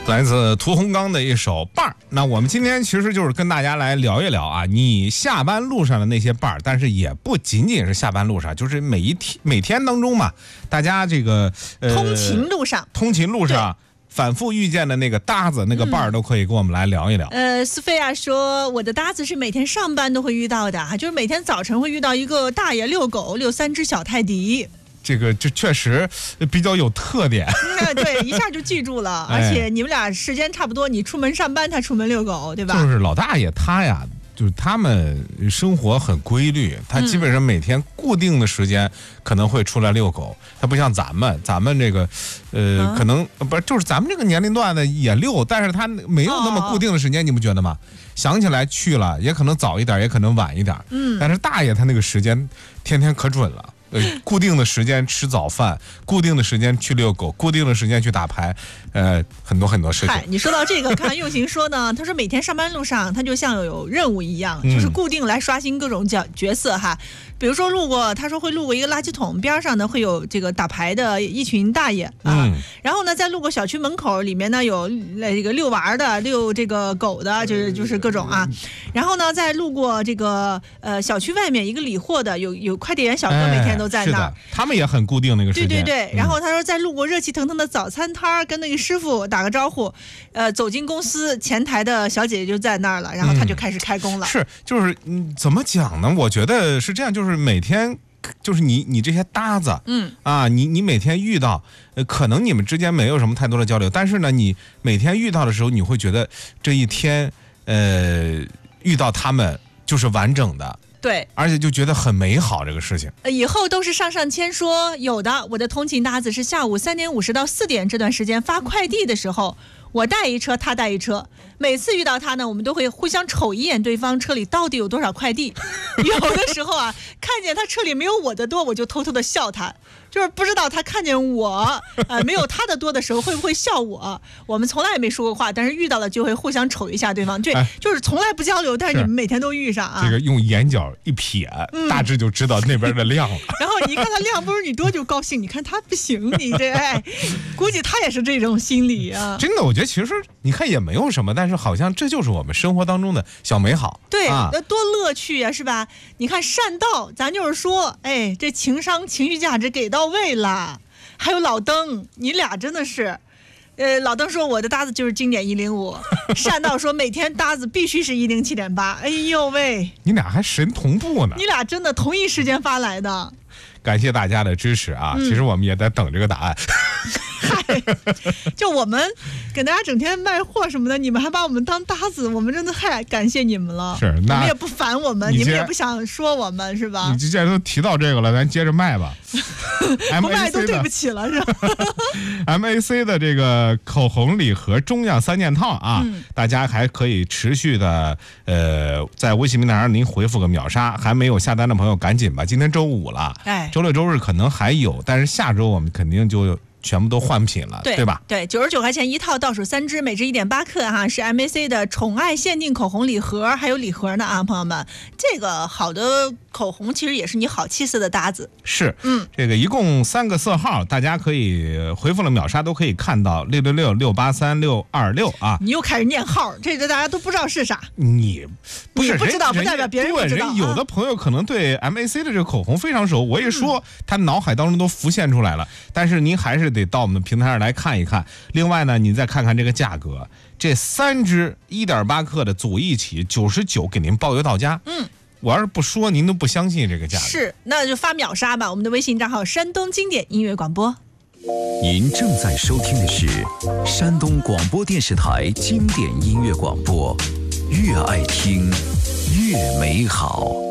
来自屠洪刚的一首伴儿。那我们今天其实就是跟大家来聊一聊啊，你下班路上的那些伴儿，但是也不仅仅是下班路上，就是每天当中嘛，大家这个通勤路上反复遇见的那个搭子、那个伴儿，都可以跟我们来聊一聊。 斯菲亚说，我的搭子是每天上班都会遇到的，就是每天早晨会遇到一个大爷遛狗，遛3只小泰迪。 这确实比较有特点。 对，一下就记住了。而且你们俩时间差不多，你出门上班，他出门遛狗，对吧？就是老大爷他呀，就是他们生活很规律，他基本上每天固定的时间可能会出来遛狗。他不像咱们这个可能不是，就是咱们这个年龄段的也遛，但是他没有那么固定的时间，你不觉得吗？想起来去了，也可能早一点，也可能晚一点。但是大爷他那个时间天天可准了。固定的时间吃早饭，固定的时间去遛狗，固定的时间去打牌，很多事情。 你说到这个，看用行说呢，他说每天上班路上，他就像有任务一样，就是固定来刷新各种角色哈。比如说他说会路过一个垃圾桶边上呢，会有这个打牌的一群大爷啊，然后呢再路过小区门口，里面呢有这个遛娃的、遛这个狗的，就是各种啊。然后呢再路过这个小区外面一个理货的，有快递员小哥每天都在那儿， 他们也很固定那个时间。 对。然后他说在路过热气腾腾的早餐摊，跟那个师傅打个招呼，走进公司前台的小姐姐就在那儿了，然后他就开始开工了。 就是怎么讲呢？我觉得是这样，就是每天。就是你这些搭子，你每天遇到，可能你们之间没有什么太多的交流，但是呢，你每天遇到的时候，你会觉得这一天，遇到他们就是完整的， 对， 而且就觉得很美好这个事情。 以后都是上签说，有的我的通勤搭子是下午3点50到4点这段时间发快递的时候，我带一车，他带一车。每次遇到他呢，我们都会互相瞅一眼对方车里到底有多少快递。有的时候啊，看见他车里没有我的多，我就偷偷的笑他，就是不知道他看见我没有他的多的时候会不会笑我。我们从来也没说过话，但是遇到了就会互相瞅一下对方，就是从来不交流，但是你们每天都遇上啊。 这个用眼角一瞥，大致就知道那边的量了。 然后你看他量不如你多就高兴，你看他不行，你这估计他也是这种心理啊。 真的，我觉得其实你看也没有什么，但是好像这就是我们生活当中的小美好。 对，多乐趣啊，是吧？你看善道，咱就是说，这情商、情绪价值给到位了。还有老登，你俩真的是，老登说我的搭子就是经典105，善道说每天搭子必须是107.8。哎呦喂， 你俩还神同步呢！ 你俩真的同一时间发来的。 感谢大家的支持啊！其实我们也在等这个答案。 就我们给大家整天卖货什么的，你们还把我们当搭子，我们真的太感谢你们了。 是，那你们也不烦我们，你们也不想说我们，是吧？ 你既然都提到这个了，咱接着卖吧。 不卖都对不起了，是吧 ？MAC 的这个口红礼盒中样3件套啊，大家还可以持续的在微信平台上您回复个秒杀，还没有下单的朋友赶紧吧，今天周5了，周6、周日可能还有，但是下周我们肯定就全部都换品了，对吧？ 对，99块钱一套，倒数3支，每支1.8克哈，是 MAC 的宠爱限定口红礼盒，还有礼盒呢啊，朋友们，这个好的口红其实也是你好气色的搭子。 是，这个一共3个色号，大家可以回复了秒杀都可以看到666、683、626啊。 你又开始念号，这个大家都不知道是啥。 你不知道，不代表别人不知道。 有的朋友可能对 MAC 的这个口红非常熟，我一说，他脑海当中都浮现出来了。但是您还是得到我们的平台上来看一看。另外呢，你再看看这个价格，这3支1.8克的组一起99，给您包邮到家。我要是不说，您都不相信这个价格。 是，那就发秒杀吧。我们的微信账号山东经典音乐广播。 您正在收听的是山东广播电视台经典音乐广播，越爱听越美好。